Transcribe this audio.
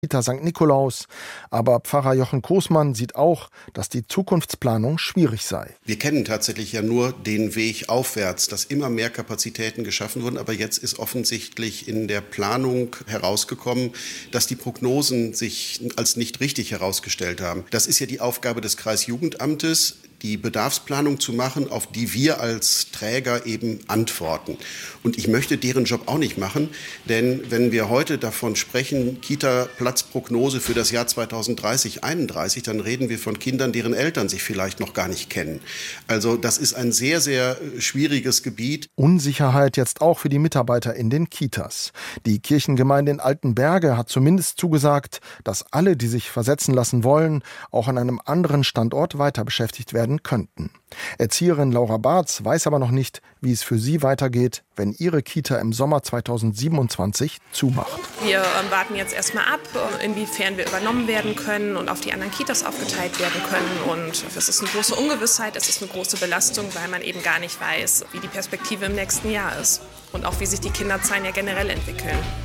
Kita St. Nikolaus. Aber Pfarrer Jochen Koßmann sieht auch, dass die Zukunftsplanung schwierig sei. Wir kennen tatsächlich ja nur den Weg aufwärts, dass immer mehr Kapazitäten geschaffen wurden. Aber jetzt ist offensichtlich in der Planung herausgekommen, dass die Prognosen sich als nicht richtig herausgestellt haben. Das ist ja die Aufgabe des Kreisjugendamtes, die Bedarfsplanung zu machen, auf die wir als Träger eben antworten. Und ich möchte deren Job auch nicht machen, denn wenn wir heute davon sprechen, Kita-Platzprognose für das Jahr 2030/31, dann reden wir von Kindern, deren Eltern sich vielleicht noch gar nicht kennen. Also das ist ein sehr, sehr schwieriges Gebiet. Unsicherheit jetzt auch für die Mitarbeiter in den Kitas. Die Kirchengemeinde in Altenberge hat zumindest zugesagt, dass alle, die sich versetzen lassen wollen, auch an einem anderen Standort weiter beschäftigt werden könnten. Erzieherin Laura Barz weiß aber noch nicht, wie es für sie weitergeht, wenn ihre Kita im Sommer 2027 zumacht. Wir warten jetzt erstmal ab, inwiefern wir übernommen werden können und auf die anderen Kitas aufgeteilt werden können. Und es ist eine große Ungewissheit, es ist eine große Belastung, weil man eben gar nicht weiß, wie die Perspektive im nächsten Jahr ist und auch wie sich die Kinderzahlen ja generell entwickeln.